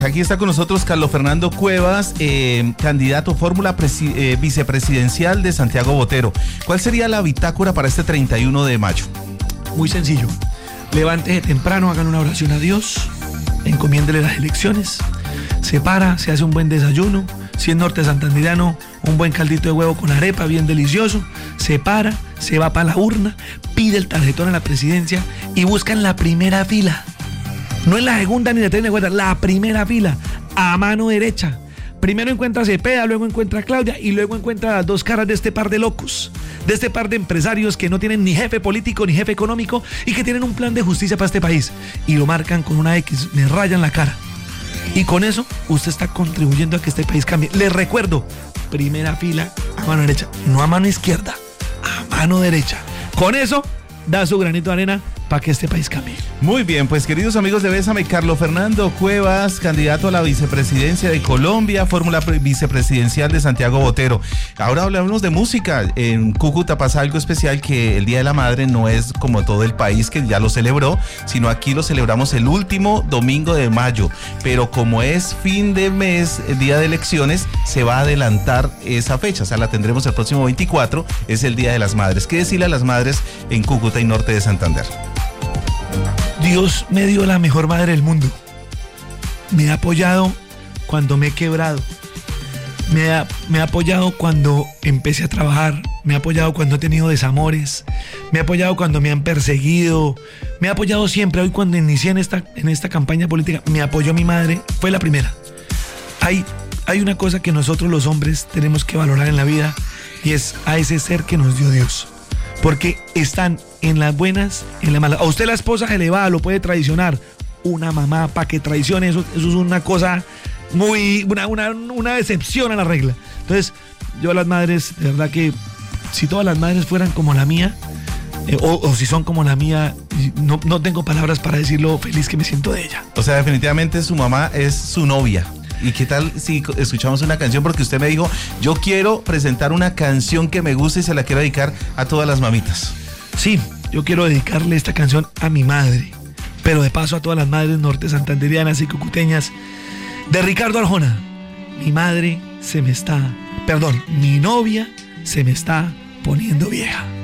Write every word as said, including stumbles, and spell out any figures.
Aquí está con nosotros Carlos Fernando Cuevas, eh, candidato fórmula presi- eh, vicepresidencial de Santiago Botero. ¿Cuál sería la bitácora para este treinta y uno de mayo? Muy sencillo. Levántese temprano, hagan una oración a Dios, encomiéndele las elecciones, se para, se hace un buen desayuno, si es norte santandereano, un buen caldito de huevo con arepa bien delicioso, se para, se va para la urna, pide el tarjetón a la presidencia y busca en la primera fila. No en la segunda ni de tres ni de cuatro, la primera fila, a mano derecha. Primero encuentra a Cepeda, luego encuentra a Claudia y luego encuentra las dos caras de este par de locos, de este par de empresarios que no tienen ni jefe político ni jefe económico y que tienen un plan de justicia para este país. Y lo marcan con una X, le rayan la cara. Y con eso usted está contribuyendo a que este país cambie. Les recuerdo, primera fila a mano derecha, no a mano izquierda, a mano derecha. Con eso da su granito de arena para que este país cambie. Muy bien, pues queridos amigos de Bésame, Carlos Fernando Cuevas, candidato a la vicepresidencia de Colombia, fórmula pre- vicepresidencial de Santiago Botero. Ahora hablamos de música. En Cúcuta pasa algo especial, que el Día de la Madre no es como todo el país que ya lo celebró, sino aquí lo celebramos el último domingo de mayo. Pero como es fin de mes, el día de elecciones, se va a adelantar esa fecha. O sea, la tendremos el próximo veinticuatro, es el Día de las Madres. ¿Qué decirle a las madres en Cúcuta y norte de Santander? Dios me dio la mejor madre del mundo. Me ha apoyado cuando me he quebrado. Me ha, me ha apoyado cuando empecé a trabajar. Me ha apoyado cuando he tenido desamores. Me ha apoyado cuando me han perseguido. Me ha apoyado siempre. Hoy cuando inicié en esta, en esta campaña política, me apoyó mi madre. Fue la primera. Hay, hay una cosa que nosotros los hombres tenemos que valorar en la vida, y es a ese ser que nos dio Dios. Porque están en las buenas, en las malas. A usted la esposa se le va, lo puede traicionar. Una mamá, para que traicione, eso, eso es una cosa muy, una, una, una decepción a la regla. Entonces, yo a las madres, de verdad que si todas las madres fueran como la mía, eh, o, o si son como la mía, no, no tengo palabras para decir lo feliz que me siento de ella. O sea, definitivamente su mamá es su novia. ¿Y qué tal si escuchamos una canción? Porque usted me dijo, yo quiero presentar una canción que me gusta y se la quiero dedicar a todas las mamitas. Sí, yo quiero dedicarle esta canción a mi madre, pero de paso a todas las madres norte santandereanas y cucuteñas, de Ricardo Arjona. Mi madre se me está, perdón, mi novia se me está poniendo vieja.